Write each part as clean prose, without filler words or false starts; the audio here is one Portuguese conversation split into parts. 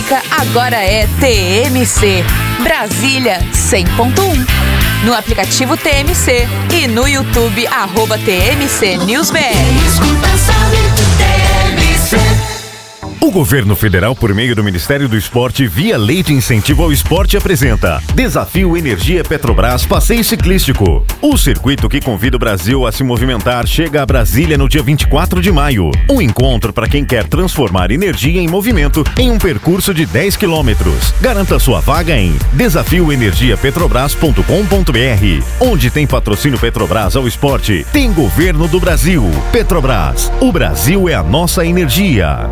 Transamérica agora é TMC. Brasília 100.1. No aplicativo TMC e no YouTube @TMC News BR. O governo federal, por meio do Ministério do Esporte, via Lei de Incentivo ao Esporte, apresenta Desafio Energia Petrobras Passeio Ciclístico. O circuito que convida o Brasil a se movimentar chega a Brasília no dia 24 de maio. Um encontro para quem quer transformar energia em movimento em um percurso de 10 quilômetros. Garanta sua vaga em desafioenergiapetrobras.com.br. Onde tem patrocínio Petrobras ao esporte, tem governo do Brasil. Petrobras, o Brasil é a nossa energia.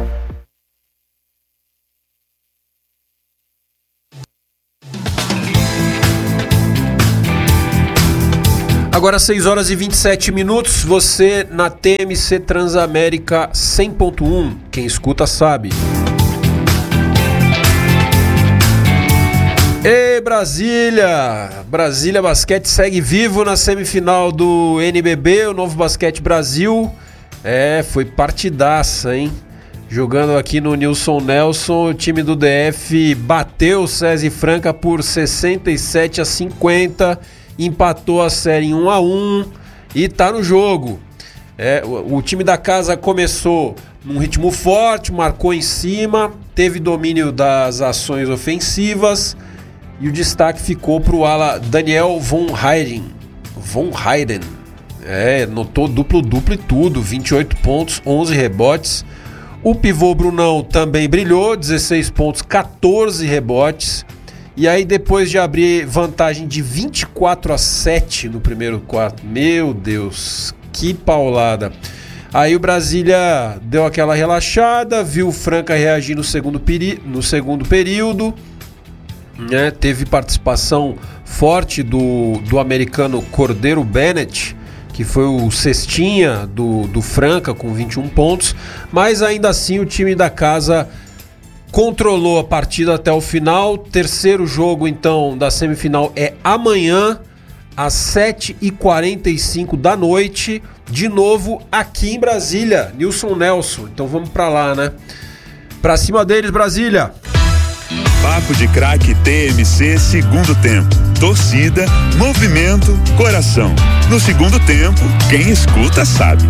Agora 6 horas e 27 minutos, você na TMC Transamérica 100.1, quem escuta sabe. E Brasília Basquete segue vivo na semifinal do NBB, o Novo Basquete Brasil. Foi partidaça, hein? Jogando aqui no Nilson Nelson, o time do DF bateu o SESI Franca por 67-50, empatou a série em 1-1 e tá no jogo. O time da casa começou num ritmo forte, marcou em cima, teve domínio das ações ofensivas e o destaque ficou pro ala Daniel Von Hayden. Notou duplo e tudo, 28 pontos, 11 rebotes. O pivô Brunão também brilhou, 16 pontos, 14 rebotes. E aí, depois de abrir vantagem de 24-7 no primeiro quarto, meu Deus, que paulada. Aí o Brasília deu aquela relaxada, viu o Franca reagir no segundo período, né? Teve participação forte do americano Cordeiro Bennett, que foi o cestinha do Franca com 21 pontos, mas ainda assim o time da casa controlou a partida até o final. Terceiro jogo, então, da semifinal é amanhã, às 7h45 da noite, de novo aqui em Brasília, Nilson Nelson. Então vamos pra lá, né? Pra cima deles, Brasília! Papo de Craque TMC, segundo tempo. Torcida, movimento, coração. No segundo tempo, quem escuta sabe.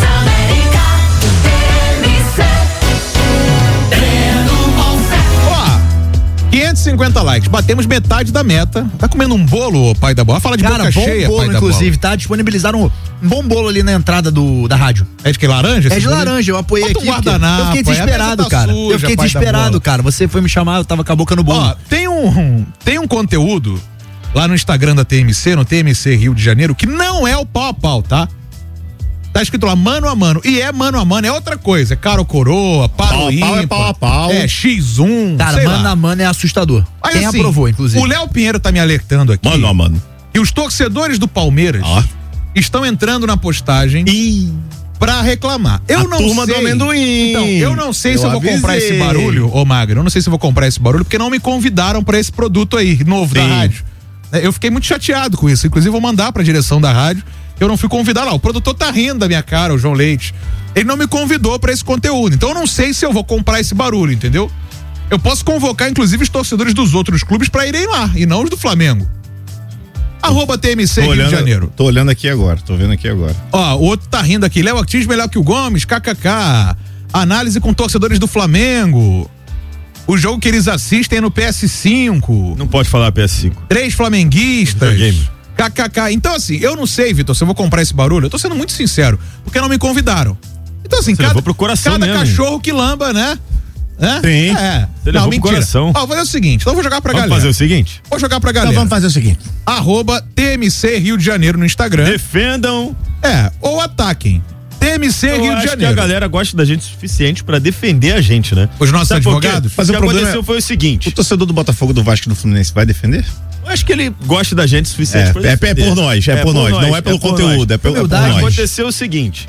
550 likes, batemos metade da meta. Tá comendo um bolo, pai da bola? Fala de boca cheia, bolo, pai da inclusive, bola. tá? Disponibilizaram um bom bolo ali na entrada da rádio. É de que, laranja? É de laranja, eu apoiei aqui. Eu fiquei desesperado, cara. Eu fiquei desesperado, cara. Você foi me chamar, eu tava com a boca no bolo. Ó, tem um conteúdo lá no Instagram da TMC, no TMC Rio de Janeiro, que não é o pau a pau, tá? Tá escrito lá, mano a mano. E é mano a mano, é outra coisa. É caro coroa, pau ímpar. É pau a pau. É X1. Cara, mano a mano é assustador. Aí, quem assim, aprovou, inclusive? O Léo Pinheiro tá me alertando aqui. Mano a mano. E os torcedores do Palmeiras estão entrando na postagem pra reclamar. Eu não turma sei. do amendoim. Então, eu não sei se eu vou comprar esse barulho, ô Magro. Eu não sei se eu vou comprar esse barulho, porque não me convidaram pra esse produto aí, novo da rádio. Eu fiquei muito chateado com isso. Inclusive, vou mandar pra direção da rádio. Eu não fui convidado lá. O produtor tá rindo da minha cara, o João Leite. Ele não me convidou pra esse conteúdo. Então eu não sei se eu vou comprar esse barulho, entendeu? Eu posso convocar, inclusive, os torcedores dos outros clubes pra irem lá, e não os do Flamengo. @TMC Rio de Janeiro. Tô olhando aqui agora, tô vendo aqui agora. Ó, o outro tá rindo aqui. Léo Actis melhor que o Gomes, kkk. Análise com torcedores do Flamengo. O jogo que eles assistem é no PS5. Não pode falar PS5. 3 flamenguistas. KKK. Então, assim, eu não sei, Vitor, se eu vou comprar esse barulho. Eu tô sendo muito sincero, porque não me convidaram. Então, assim, cada cachorro que lamba, né? Sim. Você levou pro coração. Ó, vou fazer o seguinte, então eu vou jogar pra galera. Vamos fazer o seguinte? Vou jogar pra galera. Então vamos fazer o seguinte. @TMC Rio de Janeiro no Instagram. Defendam. Ou ataquem. TMC Rio de Janeiro. Que a galera gosta da gente o suficiente pra defender a gente, né? Os nossos advogados. Mas o que aconteceu foi o seguinte: o torcedor do Botafogo, do Vasco e do Fluminense vai defender? Eu acho que ele gosta da gente o suficiente pra defender. É por nós, não é pelo conteúdo, é por nós. Aconteceu o seguinte: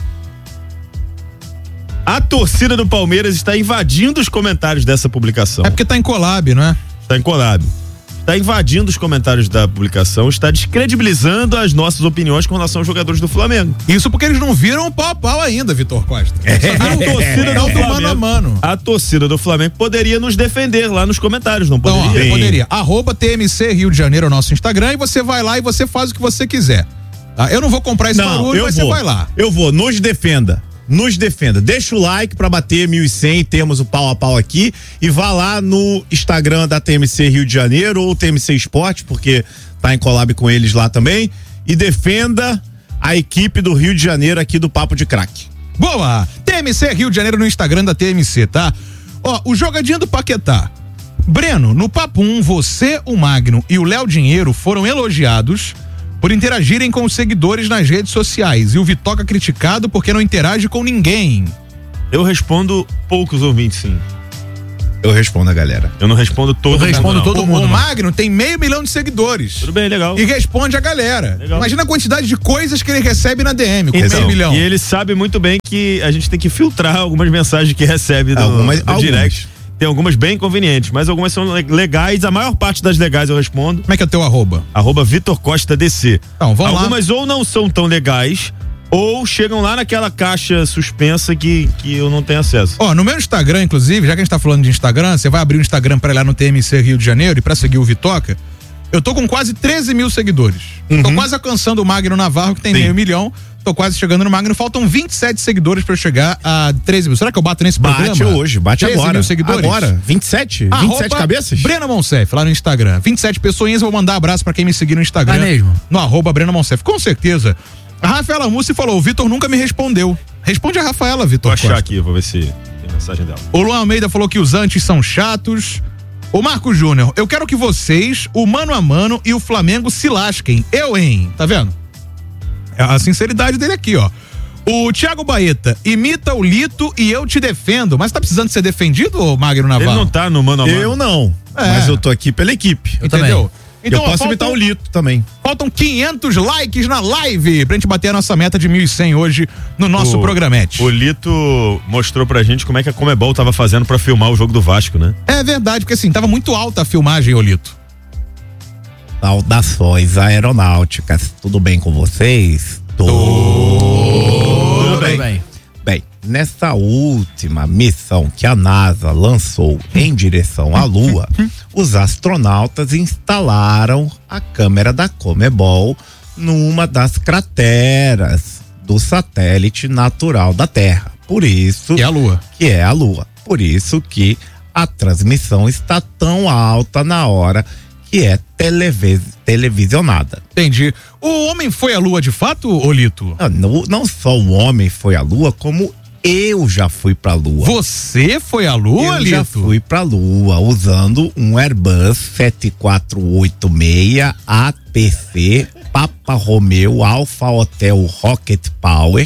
a torcida do Palmeiras está invadindo os comentários dessa publicação. É porque tá em collab, não é? Tá em collab. está invadindo os comentários da publicação, está descredibilizando as nossas opiniões com relação aos jogadores do Flamengo. Isso porque eles não viram o pau a pau ainda, Vitor Costa. Mano a mano. A torcida do Flamengo poderia nos defender lá nos comentários, não poderia? Então, poderia. @TMC Rio de Janeiro é o nosso Instagram e você vai lá e você faz o que você quiser. Tá? Eu não vou comprar esse barulho, mas você vai lá. Eu vou, nos defenda. Deixa o like pra bater 1.100, temos o pau a pau aqui, e vá lá no Instagram da TMC Rio de Janeiro ou TMC Esporte, porque tá em collab com eles lá também, e defenda a equipe do Rio de Janeiro aqui do Papo de Craque. Boa! TMC Rio de Janeiro no Instagram da TMC, tá? Ó, o jogadinho do Paquetá. Breno, no Papo 1, você, o Magno e o Léo Dinheiro foram elogiados por interagirem com os seguidores nas redes sociais, e o Vitoca criticado porque não interage com ninguém. Eu respondo poucos ouvintes, sim. Eu respondo a galera. Eu não respondo todo mundo. Eu respondo todo mundo. O Magno tem 500 mil de seguidores. Tudo bem, legal. E responde a galera. Legal. Imagina a quantidade de coisas que ele recebe na DM com 500 mil. E ele sabe muito bem que a gente tem que filtrar algumas mensagens que recebe do direct. Tem algumas bem convenientes, mas algumas são legais. A maior parte das legais eu respondo. Como é que é o teu @? @Vitor Costa DC. Então, vamos algumas lá. Ou não são tão legais, ou chegam lá naquela caixa suspensa que eu não tenho acesso. Ó, no meu Instagram, inclusive, já que a gente tá falando de Instagram, você vai abrir o Instagram pra ir lá no TMC Rio de Janeiro e pra seguir o Vitoca. Eu tô com quase 13 mil seguidores. Tô quase alcançando o Magno Navarro, que tem 500 mil. Tô quase chegando no Magno. Faltam 27 seguidores pra eu chegar a 13 mil. Será que eu bato nesse programa? Bate hoje, bate 13 agora. 13 mil seguidores? Agora? 27? 27 cabeças? Breno Monsef, lá no Instagram. 27 pessoinhas, eu vou mandar abraço pra quem me seguir no Instagram. mesmo? No @Breno Monsef. Com certeza. A Rafaela Mussi falou, o Vitor nunca me respondeu. Responde a Rafaela, Vitor. Vou achar aqui, vou ver se tem mensagem dela. O Luan Almeida falou que os antes são chatos. O Marco Júnior, eu quero que vocês, o Mano a Mano e o Flamengo se lasquem. Tá vendo? É a sinceridade dele aqui, ó. O Thiago Baeta, imita o Lito e eu te defendo. Mas tá precisando ser defendido, ô Magno Navarro? Ele não tá no Mano a Mano. Eu não. Mas eu tô aqui pela equipe. Entendeu? Então, eu posso imitar o Lito também. Faltam 500 likes na live pra gente bater a nossa meta de 1.100 hoje no nosso programete. O Lito mostrou pra gente como é que a Comebol tava fazendo pra filmar o jogo do Vasco, né? É verdade, porque assim, tava muito alta a filmagem, ô Lito. Saudações aeronáuticas, tudo bem com vocês? Tudo bem. Bem, nessa última missão que a NASA lançou em direção à Lua, os astronautas instalaram a câmera da Comebol numa das crateras do satélite natural da Terra. Por isso que é a Lua. Por isso que a transmissão está tão alta na hora que é televisionada. Entendi. O homem foi à Lua de fato, Olito? Não só o homem foi à Lua, como eu já fui pra Lua. Você foi à Lua, Lito? Eu já fui pra Lua usando um Airbus 7486 ATC Papa Romeo Alpha Hotel Rocket Power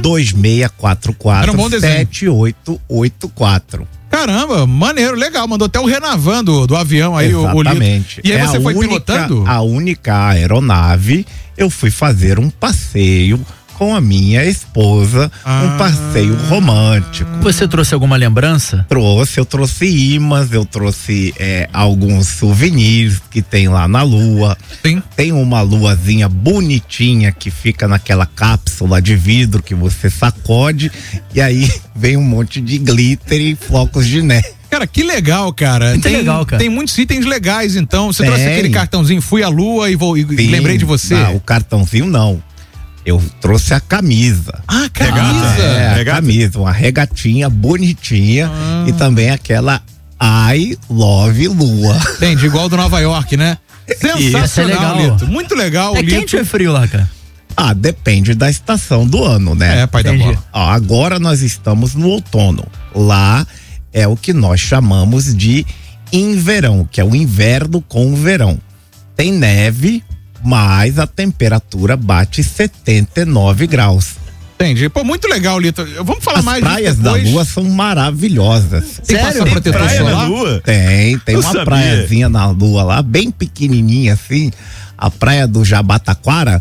2644 7884. Caramba, maneiro, legal. Mandou até o Renavan do avião aí, exatamente. O Lito. E aí você foi pilotando? A única aeronave, eu fui fazer um passeio com a minha esposa, um passeio romântico. Você trouxe alguma lembrança? Eu trouxe imãs, eu trouxe alguns souvenirs que tem lá na Lua. Sim. Tem uma luazinha bonitinha que fica naquela cápsula de vidro que você sacode e aí vem um monte de glitter e flocos de neve. Cara, que legal, cara. Legal, cara. Tem muitos itens legais, então. Você trouxe aquele cartãozinho, fui à Lua e lembrei de você. Não, o cartãozinho não. Eu trouxe a camisa. Ah, camisa? A camisa, uma regatinha bonitinha e também aquela I Love Lua. Entendi, igual do Nova York, né? Sensacional, Lito. Muito legal, Lito. É quente ou é frio lá, cara? Depende da estação do ano, né? Pai da bola. Agora nós estamos no outono. Lá é o que nós chamamos de inverão, que é o inverno com o verão. Tem neve, mas a temperatura bate 79 graus. Entendi. Pô, muito legal, Lito. Vamos falar mais disso depois. As praias da Lua são maravilhosas. Tem protetor solar? Uma praiazinha na Lua lá, bem pequenininha assim. A praia do Jabataquara.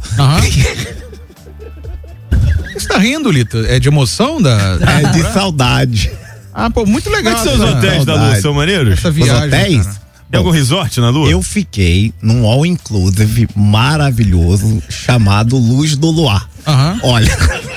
Você tá rindo, Lito? É de emoção? De saudade. Pô, muito legal. Como é que são os hotéis da Lua? São maneiros? Essa viagem, os hotéis? Cara. Tem algum resort na Lua? Eu fiquei num all inclusive maravilhoso chamado Luz do Luar. Olha.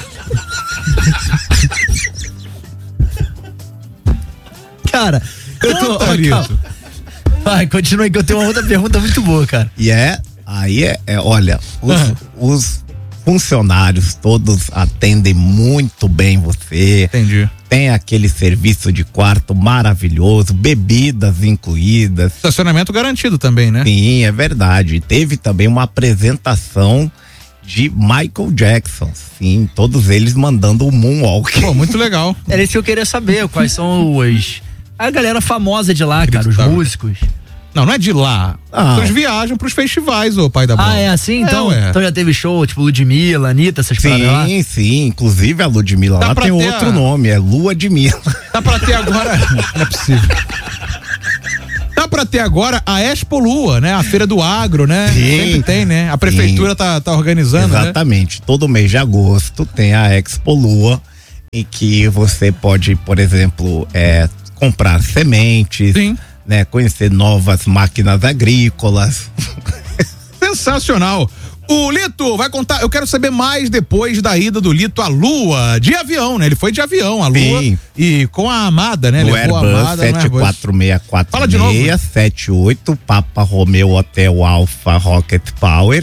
Cara, eu tô. Vai, continua aí que eu tenho uma outra pergunta muito boa, cara. E olha, os funcionários todos atendem muito bem você. Entendi. Tem aquele serviço de quarto maravilhoso, bebidas incluídas. Estacionamento garantido também, né? Sim, é verdade. Teve também uma apresentação de Michael Jackson. Sim, todos eles mandando o Moonwalk. Pô, muito legal. Era isso que eu queria saber, quais são a galera famosa de lá, cara, os músicos. Não é de lá. Eles viajam pros festivais, ô pai da bola. É assim? Então já teve show, tipo Ludmilla, Anitta, essas paradas lá? Sim. Inclusive a Ludmilla lá tem outro nome, é Lua de Mila. Dá pra ter agora... Não é possível. Dá pra ter agora a Expo Lua, né? A Feira do Agro, né? Sim. Sempre tem, né? A prefeitura tá organizando, exatamente. Né? Todo mês de agosto tem a Expo Lua, em que você pode, por exemplo, comprar sementes. Sim. Né, conhecer novas máquinas agrícolas. Sensacional. O Lito vai contar, eu quero saber mais depois da ida do Lito à Lua, de avião, né? Ele foi de avião à Lua. Sim. E com a Amada, né? No Levou Airbus a Amada 74646 Fala de novo. 78 Papa Romeo Hotel Alpha Rocket Power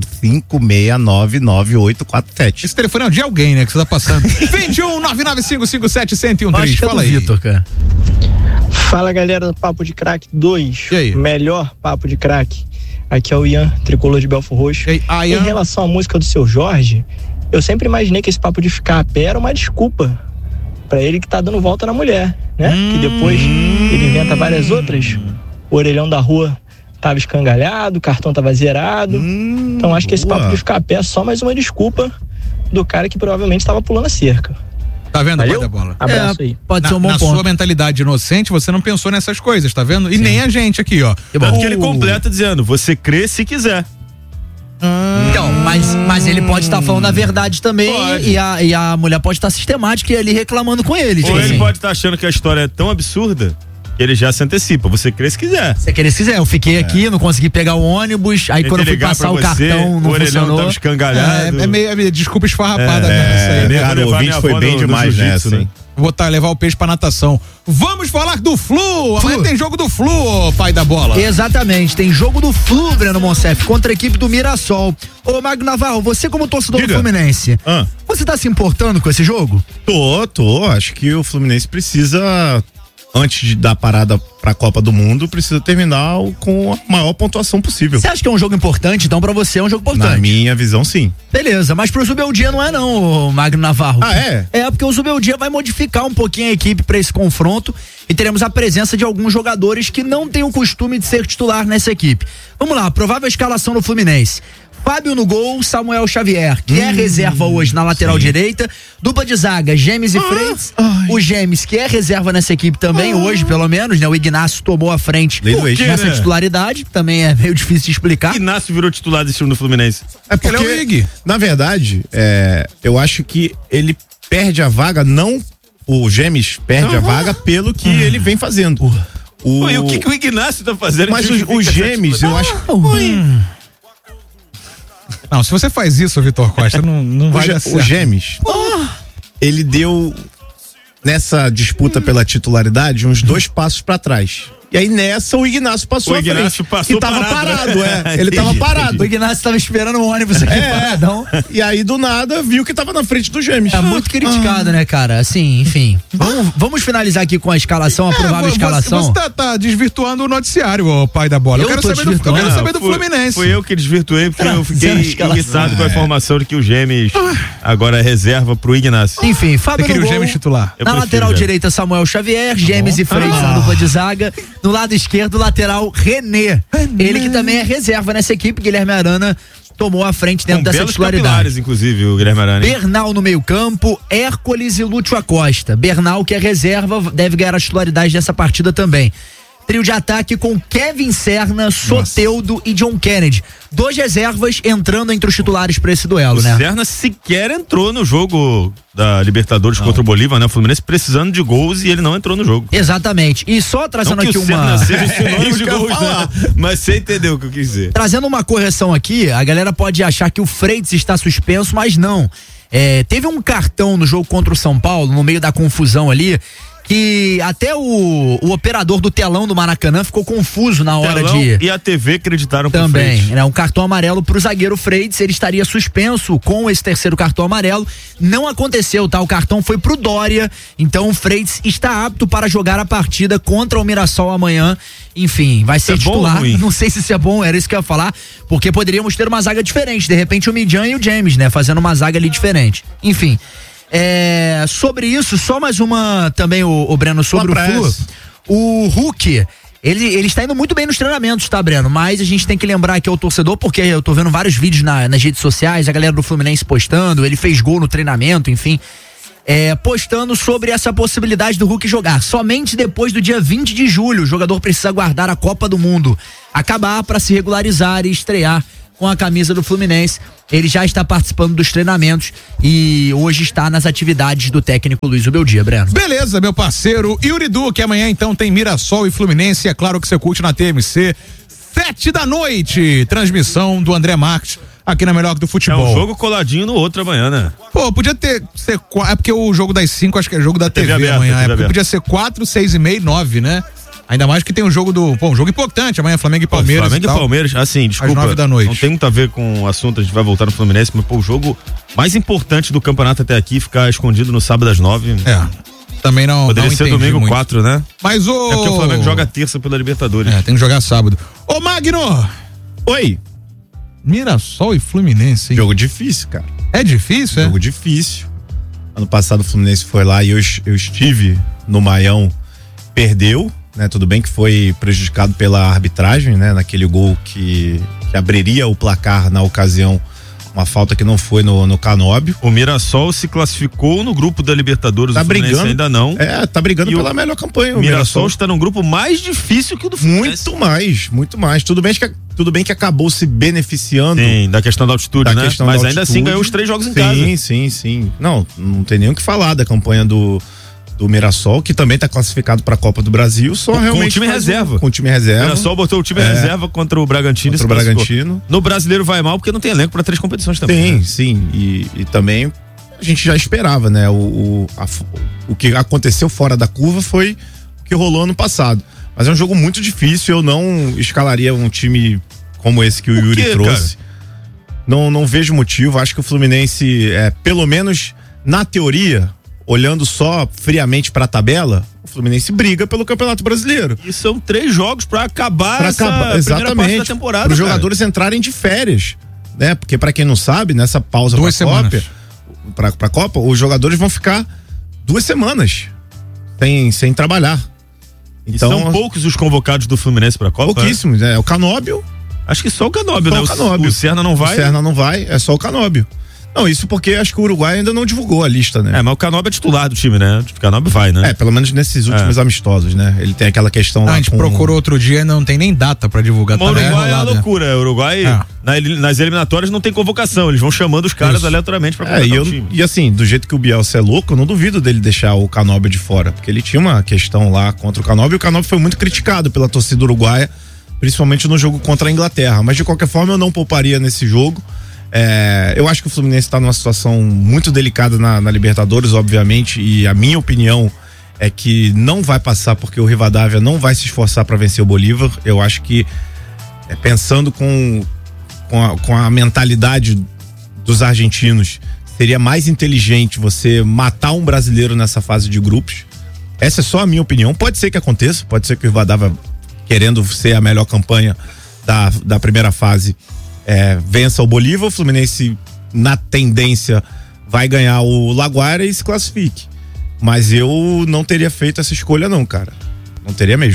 456998847. Esse telefone é de alguém, né? Que você tá passando. 21-99557-1013. Fala aí, Vitor, cara. Fala, galera do Papo de Crack 2. E aí? Melhor Papo de Crack. Aqui é o Ian, tricolor de Belfort Roxo. Em relação à música do Seu Jorge, eu sempre imaginei que esse papo de ficar a pé era uma desculpa pra ele que tá dando volta na mulher, né? Que depois ele inventa várias outras. O orelhão da rua tava escangalhado, o cartão tava zerado. Então acho que esse papo de ficar a pé é só mais uma desculpa do cara que provavelmente tava pulando a cerca. Tá vendo, pai da bola? Abraço aí. Pode ser um bom ponto. Na sua mentalidade inocente, você não pensou nessas coisas, tá vendo? E nem a gente aqui, ó. Porque ele completa dizendo, você crê se quiser. Então, mas ele pode estar falando a verdade também e a mulher pode estar sistemática e ali reclamando com ele. Ou ele pode estar achando que a história é tão absurda que ele já se antecipa. Você crê se quiser. Você crê se quiser. Eu fiquei aqui, não consegui pegar o ônibus, aí quando eu fui passar o cartão não funcionou. Tava escangalhado. É meio desculpa esfarrapada mesmo isso aí. Cara, o ouvinte foi bem demais nessa, hein? Vou levar o peixe pra natação. Vamos falar do Flu. Amanhã tem jogo do Flu, pai da bola. Exatamente, tem jogo do Flu, Breno Monsef, contra a equipe do Mirassol. Ô, Magno Navarro, você como torcedor do Fluminense, você tá se importando com esse jogo? Tô. Acho que o Fluminense precisa, antes de dar parada pra Copa do Mundo, precisa terminar com a maior pontuação possível. Você acha que é um jogo importante? Então pra você é um jogo importante? Na minha visão, sim. Beleza, mas pro Zubeldia não é não, Magno Navarro. É? É, porque o Zubeldia vai modificar um pouquinho a equipe pra esse confronto e teremos a presença de alguns jogadores que não têm o costume de ser titular nessa equipe. Vamos lá, provável escalação do Fluminense. Fábio no gol, Samuel Xavier, que é reserva hoje na lateral direita. Dupla de zaga, Gemes e Freitas. O Gemes, que é reserva nessa equipe também, hoje pelo menos, né? O Ignacio tomou a frente nessa titularidade, também é meio difícil de explicar. Ignacio virou titular desse time do Fluminense. É porque, ele é o Ig. Na verdade, eu acho que ele perde a vaga, não o Gemes perde a vaga pelo que ele vem fazendo. E o que o Ignacio tá fazendo? Mas os Gemes, eu acho... Não, se você faz isso, Vitor Costa, não vai dar certo. O Gemes, ele deu, nessa disputa pela titularidade, uns 2 passos pra trás. E aí nessa o Ignacio passou à frente. Passou e tava parado, né? Ele tava parado. O Ignacio tava esperando o ônibus aqui paradão. E aí do nada viu que tava na frente do Gemes. É muito criticado, né, cara? Assim, enfim. Vamos finalizar aqui com a escalação, a provável escalação. Você tá desvirtuando o noticiário, ô pai da bola. Eu quero saber do Fluminense. Foi eu que desvirtuei, porque eu fiquei irritado com a informação de que o Gemes agora é reserva pro Ignacio. Enfim, Fábio no queria gol, o Gemes titular. Na lateral direita, Samuel Xavier, Gemes e Freitas na dupla de zaga. No lado esquerdo, lateral René. Ele que também é reserva nessa equipe. Guilherme Arana tomou a frente dentro dessa titularidade. Inclusive, o Guilherme Arana. Bernal no meio-campo, Hércules e Lúcio Acosta. Bernal, que é reserva, deve ganhar a titularidade dessa partida também. Trio de ataque com Kevin Serna, Soteldo e John Kennedy. 2 reservas entrando entre os titulares para esse duelo, né? O Serna sequer entrou no jogo da Libertadores contra o Bolívar, né? O Fluminense precisando de gols e ele não entrou no jogo. Exatamente. E só trazendo não que aqui o Serna seja sinônimo de gols, né? Mas você entendeu o que eu quis dizer. Trazendo uma correção aqui, a galera pode achar que o Freitas está suspenso, mas não. Teve um cartão no jogo contra o São Paulo, no meio da confusão ali, que até o operador do telão do Maracanã ficou confuso na hora e a TV acreditaram também, pro né? Um cartão amarelo pro zagueiro Freitas, ele estaria suspenso com esse terceiro cartão amarelo. Não aconteceu, tá? O cartão foi pro Dória, então o Freitas está apto para jogar a partida contra o Mirassol amanhã. Enfim, vai ser titular. Não sei se isso é bom, era isso que eu ia falar, porque poderíamos ter uma zaga diferente, de repente o Midjan e o James, né? Fazendo uma zaga ali diferente. Enfim. Sobre isso, só mais uma também, o Breno, sobre o Flu. O Hulk, ele está indo muito bem nos treinamentos, tá, Breno? Mas a gente tem que lembrar que é o torcedor, porque eu tô vendo vários vídeos nas redes sociais, a galera do Fluminense postando, ele fez gol no treinamento, enfim. Postando sobre essa possibilidade do Hulk jogar. Somente depois do dia 20 de julho, o jogador precisa aguardar a Copa do Mundo acabar para se regularizar e estrear com a camisa do Fluminense. Ele já está participando dos treinamentos e hoje está nas atividades do técnico Luiz Ubeldia, Breno. Beleza, meu parceiro Yuri Duque, amanhã então tem Mirassol e Fluminense, é claro que você curte na TMC, 7 da noite, transmissão do André Marques aqui na Melhor do Futebol. É um jogo coladinho no outro amanhã, né? Pô, podia ser 4, é porque o jogo das 5 acho que é jogo da TV aberta, amanhã, podia ser 4, 6 e meia e 9, né? Ainda mais que tem um jogo um jogo importante amanhã, Flamengo e Palmeiras. Flamengo e Palmeiras, assim, desculpa, às 9 da noite. Não tem muito a ver com o assunto, a gente vai voltar no Fluminense, mas o jogo mais importante do campeonato até aqui ficar escondido no sábado às 9. Também não. Poderia ser domingo muito. 4, né? Mas É porque o Flamengo joga terça pela Libertadores. Tem que jogar sábado. Ô Magno! Oi. Mirassol e Fluminense, hein? Jogo difícil, cara. É difícil, Jogo difícil. Ano passado o Fluminense foi lá e eu estive no Maião, perdeu, né? Tudo bem que foi prejudicado pela arbitragem, né? Naquele gol que abriria o placar na ocasião, uma falta que não foi no Canóbio. O Mirassol se classificou no grupo da Libertadores, tá o Fluminense brigando, ainda não. Tá brigando pela melhor campanha. O Mirassol está num grupo mais difícil que o do Fluminense. Muito mais. Tudo bem que acabou se beneficiando. Sim, da questão da altitude, né? Mas ainda assim ganhou os 3 jogos em casa. Sim. Não tem nem o que falar da campanha do Mirassol, que também está classificado para a Copa do Brasil, só realmente com o time reserva. Com o time reserva. O Mirassol botou o time reserva contra o Bragantino. No Brasileiro vai mal porque não tem elenco para 3 competições também. Sim. E também a gente já esperava, né? O que aconteceu fora da curva foi o que rolou ano passado. Mas é um jogo muito difícil, eu não escalaria um time como esse que o Yuri trouxe. Não vejo motivo, acho que o Fluminense, pelo menos na teoria, olhando só friamente para a tabela, o Fluminense briga pelo Campeonato Brasileiro. E são 3 jogos para acabar essa primeira parte da temporada. Para os jogadores entrarem de férias, né? Porque para quem não sabe, nessa pausa para a Copa, os jogadores vão ficar 2 semanas sem trabalhar. Então, são poucos os convocados do Fluminense para a Copa? Pouquíssimos, né? O Canóbio. Acho que só o Canóbio, né? O Serna não vai? O Serna não vai, é só o Canóbio. Não, isso porque acho que o Uruguai ainda não divulgou a lista, né? Mas o Canóbio é titular do time, né? O Canóbio vai, né? Pelo menos nesses últimos amistosos, né? Ele tem aquela questão lá. A gente procurou outro dia e não tem nem data pra divulgar. O Uruguai é uma loucura. O Uruguai, nas eliminatórias, não tem convocação. Eles vão chamando os caras aleatoriamente pra convocar o time. E assim, do jeito que o Bielsa é louco, eu não duvido dele deixar o Canóbio de fora, porque ele tinha uma questão lá contra o Canóbio e o Canóbio foi muito criticado pela torcida uruguaia, principalmente no jogo contra a Inglaterra. Mas de qualquer forma, eu não pouparia nesse jogo. Eu acho que o Fluminense está numa situação muito delicada na Libertadores, obviamente, e a minha opinião é que não vai passar porque o Rivadavia não vai se esforçar para vencer o Bolívar. Eu acho que, pensando com a mentalidade dos argentinos, seria mais inteligente você matar um brasileiro nessa fase de grupos. Essa é só a minha opinião. Pode ser que aconteça, pode ser que o Rivadavia, querendo ser a melhor campanha da primeira fase, vença o Bolívar, o Fluminense na tendência vai ganhar o Laguaira e se classifique. Mas eu não teria feito essa escolha não, cara. Não teria mesmo.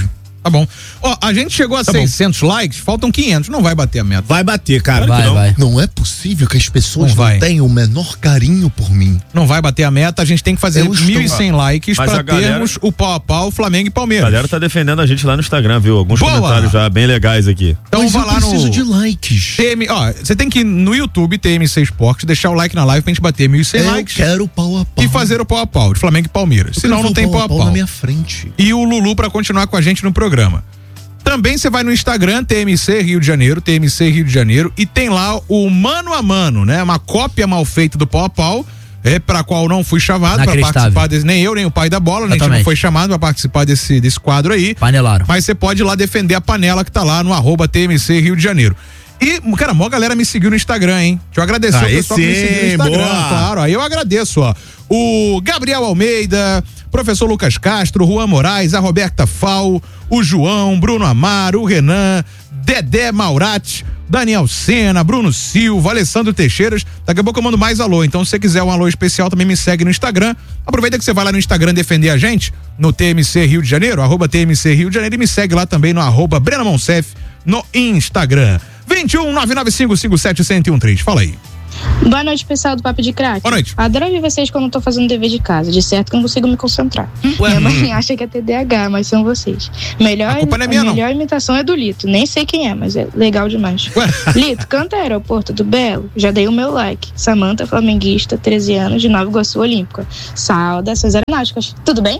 Tá bom. Ó, a gente chegou a 600 likes, faltam 500, não vai bater a meta. Vai bater, cara. Vai. Não é possível que as pessoas não tenham o menor carinho por mim. Não vai bater a meta, a gente tem que fazer 1.100 likes pra termos o pau a pau Flamengo e Palmeiras. A galera tá defendendo a gente lá no Instagram, viu? Alguns comentários já bem legais aqui. Então mas vai lá no... preciso de likes. Ó, você tem que ir no YouTube, TMC Esporte, deixar o like na live pra gente bater 1.100 likes. Eu quero o pau a pau. E fazer o pau a pau de Flamengo e Palmeiras. Senão não tem pau a pau. Na minha frente. E o Lulu pra continuar com a gente no programa. Também você vai no Instagram, TMC Rio de Janeiro, e tem lá o mano a mano, né? Uma cópia mal feita do pau a pau, pra qual não fui chamado pra participar desse, nem eu, nem o pai da bola, a gente não foi chamado pra participar desse quadro aí. Panelaram. Mas você pode ir lá defender a panela que tá lá no @TMC Rio de Janeiro. E, cara, a maior galera me seguiu no Instagram, hein? Deixa eu agradecer o pessoal que me seguiu no Instagram, claro. Aí eu agradeço, ó. O Gabriel Almeida, professor Lucas Castro, Juan Moraes, a Roberta Fal, o João, Bruno Amaro, o Renan, Dedé Maurati, Daniel Sena, Bruno Silva, Alessandro Teixeiras. Daqui a pouco eu mando mais alô. Então, se você quiser um alô especial, também me segue no Instagram. Aproveita que você vai lá no Instagram defender a gente, no TMC Rio de Janeiro, @TMC Rio de Janeiro, e me segue lá também no @Brena Monsef no Instagram. 21 995571013. Fala aí. Boa noite, pessoal do Papo de Crack. Boa noite. Adoro ouvir vocês quando eu tô fazendo dever de casa. De certo que eu não consigo me concentrar. Minha mãe acha que é TDAH, mas são vocês. A melhor imitação é do Lito. Nem sei quem é, mas é legal demais. Lito, canta Aeroporto do Belo. Já dei o meu like. Samanta, flamenguista, 13 anos, de Nova Iguaçu Olímpica. Saudações aeronáuticas. Tudo bem?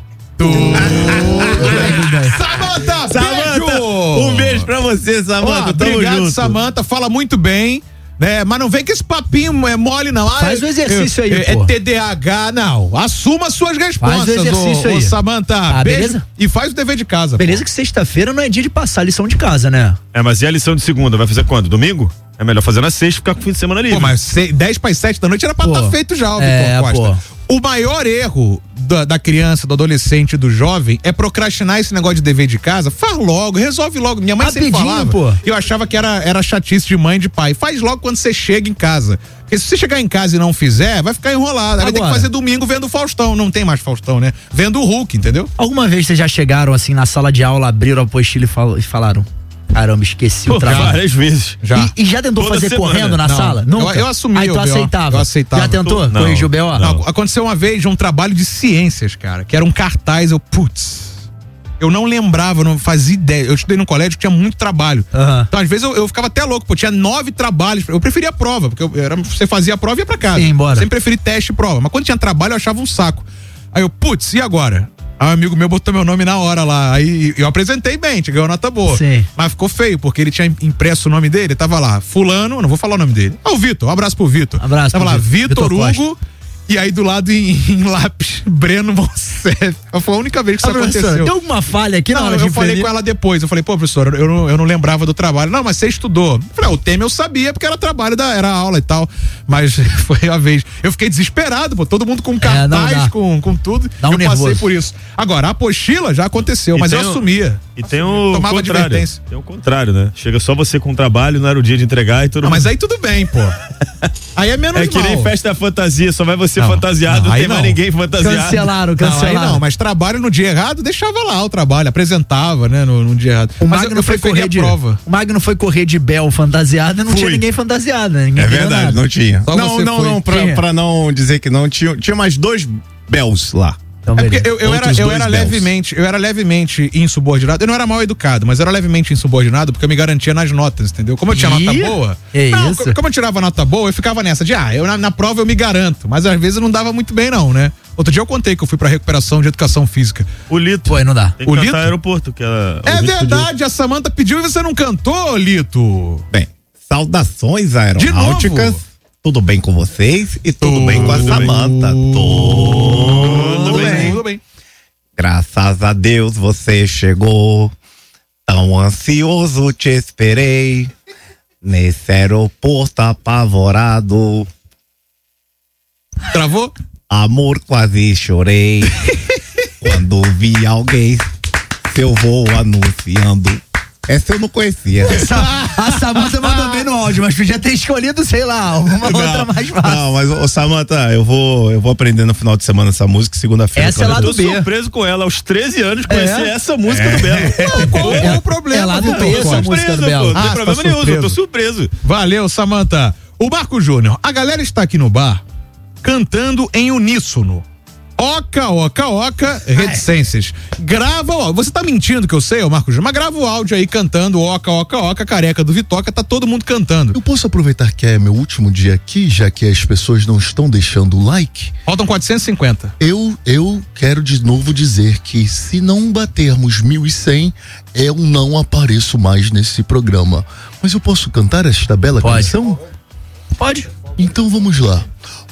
Samanta, um beijo pra você, Samanta. Obrigado, junto. Samanta, fala muito bem. Mas não vem com esse papinho mole, não. Faz o exercício aí, pô. É TDAH, não. Assuma suas respostas, faz o exercício aí. Samanta. Beleza? E faz o dever de casa. Beleza, que sexta-feira não é dia de passar a lição de casa, né? Mas e a lição de segunda? Vai fazer quando? Domingo? É melhor fazer na sexta e ficar com o fim de semana livre. Pô, mas 10 para as 7 da noite era pra estar feito já, Vitor Costa. O maior erro da criança, do adolescente, do jovem é procrastinar esse negócio de dever de casa. Faz logo, resolve logo. Minha mãe sempre falava, pô. Eu achava que era chatice de mãe e de pai. Faz logo quando você chega em casa. Porque se você chegar em casa e não fizer, vai ficar enrolado. Aí vai ter que fazer domingo vendo o Faustão. Não tem mais Faustão, né? Vendo o Hulk, entendeu? Alguma vez vocês já chegaram assim na sala de aula, abriram a apostila e falaram: caramba, esqueci o trabalho. Várias vezes. Já. E já tentou fazer correndo na sala? Nunca? Eu assumi. Aí tu aceitava? Eu aceitava. Já tentou? Corrigiu o BO? Não. Aconteceu uma vez um trabalho de ciências, cara, que era um cartaz, eu não lembrava, não fazia ideia. Eu estudei no colégio que tinha muito trabalho. Então, às vezes, eu ficava até louco, tinha 9 trabalhos. Eu preferia a prova, porque você fazia a prova e ia pra casa. Sim, embora. Sempre preferi teste e prova. Mas quando tinha trabalho, eu achava um saco. Aí eu, e agora? Aí um amigo meu botou meu nome na hora lá. Aí eu apresentei bem, ganhou nota boa. Sim. Mas ficou feio, porque ele tinha impresso o nome dele, tava lá, fulano, não vou falar o nome dele. O Vitor, um abraço pro Vitor. Tava lá, Vitor Hugo. E aí do lado em lápis, Breno Monsef. Foi a única vez que isso aconteceu. Deu alguma falha aqui na hora de eu falei com ela depois. Eu falei, professor, eu não lembrava do trabalho. Não, mas você estudou. Eu falei, o tema eu sabia, porque era trabalho, era aula e tal. Mas foi a vez. Eu fiquei desesperado, todo mundo com cartaz, com tudo. Eu passei por isso. Agora, a apostila já aconteceu, mas eu assumia. E tem o tomava advertência. Tem o contrário, né? Chega só você com trabalho, não era o dia de entregar e tudo. Mas aí tudo bem, pô. Aí é menos mal. É que nem festa da fantasia, só vai você fantasiado, não tem mais ninguém fantasiado. Cancelaram. Não, mas trabalho no dia errado, deixava lá o trabalho, apresentava, né, no dia errado. O Magno foi correr de prova. O Magno foi correr de Bel fantasiado, não tinha ninguém fantasiado, né? Ninguém verdade, não tinha. Não, pra não dizer que não, tinha mais 2 Bels lá. Então, porque eu era levemente insubordinado. Eu não era mal educado, mas era levemente insubordinado porque eu me garantia nas notas, entendeu? Como eu tinha nota boa. Como eu tirava nota boa, eu ficava nessa de, na prova eu me garanto. Mas às vezes eu não dava muito bem, não, né? Outro dia eu contei que eu fui pra recuperação de educação física. O Lito. Pô, não dá. Tem que o cantar Lito? Aeroporto, que ela. É verdade, a Samanta pediu e você não cantou, Lito. Bem, saudações aeronáuticas. Tudo bem com vocês e tudo bem com a Samanta. Tudo bem. Graças a Deus você chegou. Tão ansioso te esperei. Nesse aeroporto apavorado. Travou? Amor, quase chorei. Quando vi alguém seu voo anunciando. Essa eu não conhecia. A Samanta mandou bem no áudio, mas podia ter escolhido, sei lá, alguma outra mais fácil. Não, mas, ô Samanta, eu vou aprender no final de semana essa música, segunda-feira. Essa é lá do B. Eu tô surpreso com ela, aos 13 anos, conhecer essa música do Belo. Qual é o problema? É lá do B essa música do Belo. Não tem problema nenhum, eu tô surpreso. Valeu, Samanta. O Marco Júnior, a galera está aqui no bar cantando em uníssono. Oca, oca, oca, reticências. Grava o áudio. Você tá mentindo que eu sei, ô Marco Júnior, mas grava o áudio aí cantando oca, oca, oca, careca do Vitoca, tá todo mundo cantando. Eu posso aproveitar que é meu último dia aqui, já que as pessoas não estão deixando o like? Faltam 450. Eu quero de novo dizer que se não batermos 1.100, eu não apareço mais nesse programa. Mas eu posso cantar esta bela canção? Pode. Então vamos lá.